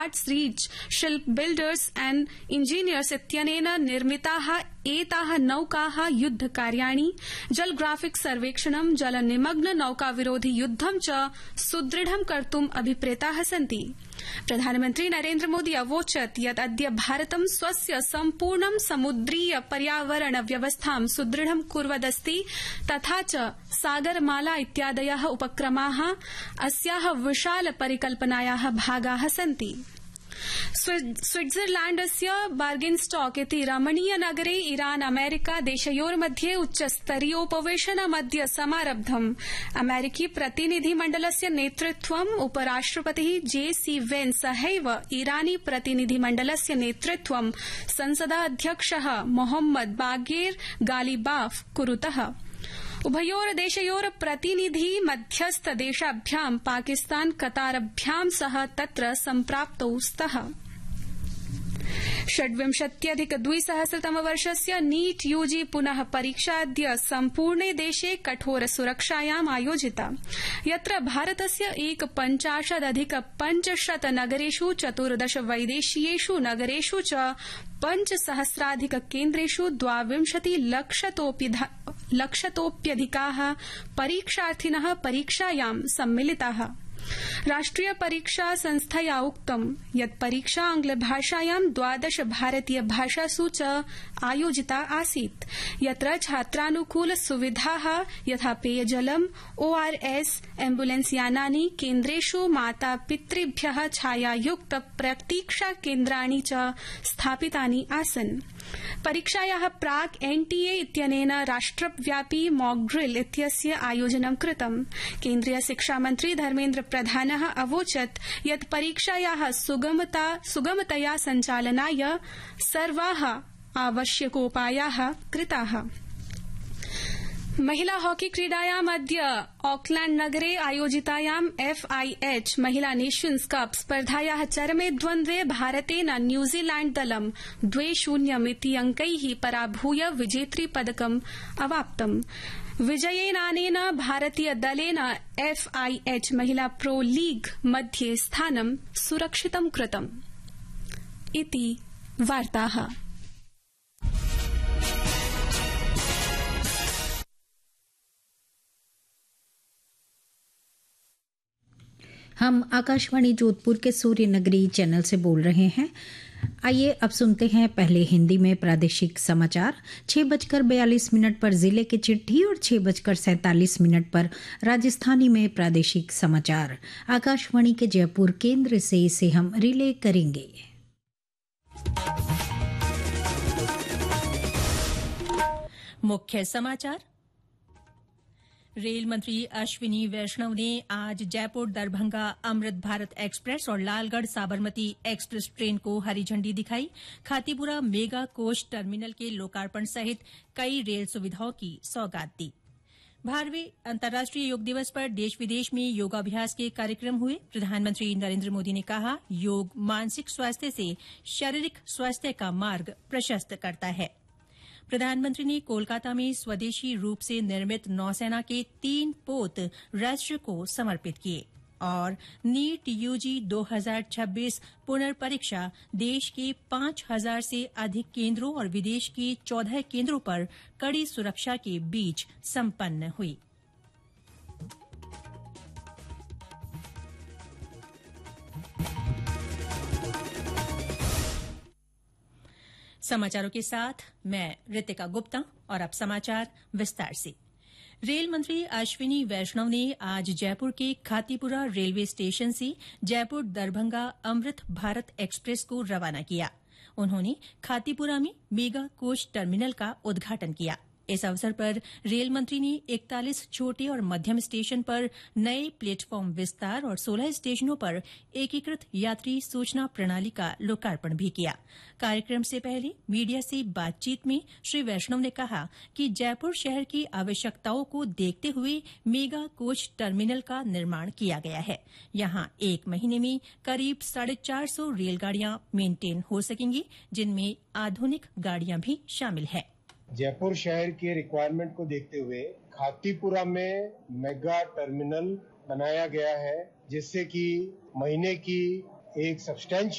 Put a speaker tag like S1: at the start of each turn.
S1: Reach शिल्प builders and engineers इत्यनेन निर्मिताः एताः नौकाः युद्धकार्याणि जल ग्राफिक सर्वेक्षणं जल निमग्न नौकाविरोधि युद्धं च सुदृढं कर्तुम् अभिप्रेताः सन्ति। प्रधानमन्त्री नरेन्द्र मोदी अवोचत् यत् अद्य भारतं स्वस्य सम्पूर्णं समुद्रीय पर्यावरण व्यवस्थां सुदृढं कुर्वदस्ति तथा च सागरमाला इत्यादयः उपक्रमाः अस्याः विशाल परिकल्पनायाः भागाः सन्ति। स्विट्जरलैण्डस्य बार्गेनस्टॉक इति रमणीय नगरे ईरान अमेरिका देशयोर्मध्ये उच्चस्तरीयोपवेशनमद्य समारब्धम्। अमेरिकी प्रतिनिधिमण्डलस्य नेतृत्वम् उपराष्ट्रपतिः JC वेन्स सहैव ईरानी प्रतिनिधिमण्डलस्य नेतृत्वं संसदाध्यक्षः मोहम्मद बागेर गालिबाफ कुरुतः। उभयोर्देशयोर प्रतिनिधि मध्यस्थ देशाभ्यां पाकिस्तान कतारभ्यां सह तत्र सम्प्राप्तौ स्तः। 26,200 नीट यूजी पुनः परीक्षा अद्य सम्पूर्णे देशे कठोर सुरक्षायाम् आयोजिता, यत्र भारतस्य 51,500 नगरेषु 14 वैदेशीयेषु नगरेषु च 5,000 केन्द्रेषु 22 लक्षतोप्यधिकाः परीक्षार्थिनः परीक्षायां सम्मिलिताः। राष्ट्रिय परीक्षा संस्थया उक्तं यत् परीक्षा आंग्लभाषायां 12 भारतीय भाषासु च आयोजिता आसीत्, यत्र छात्रानुकूल सुविधाः यथा पेयजलम्, ORS, एम्बुलेंस यानानि, केन्द्रेषु मातापितृभ्यः छायायुक्त प्रतीक्षा केन्द्राणि च स्थापितानि आसन्। परीक्षायाः प्राक् NTA इत्यनेन राष्ट्रव्यापी मॉक ड्रिल इत्यस्य आयोजनं कृतम्। केन्द्रीय शिक्षामन्त्री धर्मेन्द्र प्रधानः अवोचत् यत् परीक्षायाः सुगमतया सञ्चालनाय सर्वाः आवश्यकोपायाः कृताः। महिला हॉकी क्रीडायाम् अद्य ऑकलैण्ड नगरे आयोजितायां FIH महिला नेशन्स कप स्पर्धायाः चरमे द्वन्द्वे भारतेन न्यूजीलैण्ड दलं 2-0 इति अंकैः पराभूय विजेतृ पदकम् अवाप्तम्। विजयेनानेन भारतीय दलेन FIH महिला प्रो लीग मध्ये स्थानं सुरक्षितं कृतम्। इति वार्ताः।
S2: हम आकाशवाणी जोधपुर के सूर्य नगरी चैनल से बोल रहे हैं। आइए अब सुनते हैं पहले हिंदी में प्रादेशिक समाचार। 6:42 पर जिले की चिट्ठी और 6:47 पर राजस्थानी में प्रादेशिक समाचार आकाशवाणी के जयपुर केंद्र से इसे हम रिले करेंगे।
S3: मुख्य समाचार। रेल मंत्री अश्विनी वैष्णव ने आज जयपुर दरभंगा अमृत भारत एक्सप्रेस और लालगढ़ साबरमती एक्सप्रेस ट्रेन को हरी झंडी दिखाई। खातीपुरा मेगा कोच टर्मिनल के लोकार्पण सहित कई रेल सुविधाओं की सौगात दी। 12वें अंतर्राष्ट्रीय योग दिवस पर देश विदेश में योगाभ्यास के कार्यक्रम हुए। प्रधानमंत्री नरेन्द्र मोदी ने कहा, योग मानसिक स्वास्थ्य से शारीरिक स्वास्थ्य का मार्ग प्रशस्त करता है। प्रधानमंत्री ने कोलकाता में स्वदेशी रूप से निर्मित नौसेना के 3 पोत राष्ट्र को समर्पित किए। और नीट यूजी 2026 पुनर्परीक्षा देश के 5,000 से अधिक केंद्रों और विदेश के 14 केंद्रों पर कड़ी सुरक्षा के बीच संपन्न हुई। समाचारों के साथ मैं रितिका गुप्ता और अब समाचार विस्तार से। रेल मंत्री अश्विनी वैष्णव ने आज जयपुर के खातीपुरा रेलवे स्टेशन से जयपुर दरभंगा अमृत भारत एक्सप्रेस को रवाना किया। उन्होंने खातीपुरा में मेगा कोच टर्मिनल का उद्घाटन किया। इस अवसर पर रेल मंत्री ने 41 छोटे और मध्यम स्टेशन पर नए प्लेटफॉर्म विस्तार और 16 स्टेशनों पर एकीकृत यात्री सूचना प्रणाली का लोकार्पण भी किया। कार्यक्रम से पहले मीडिया से बातचीत में श्री वैष्णव ने कहा कि जयपुर शहर की आवश्यकताओं को देखते हुए मेगा कोच टर्मिनल का निर्माण किया गया है। यहां 1 महीने में करीब 450 रेलगाड़ियां मेंटेन हो सकेंगी, जिनमें आधुनिक गाड़ियां भी शामिल हैं।
S4: जयपुर शहर के रिक्वायरमेंट को देखते हुए खातीपुरा में मेगा टर्मिनल बनाया गया है, जिससे कि महीने की एक सब्सटेंशियल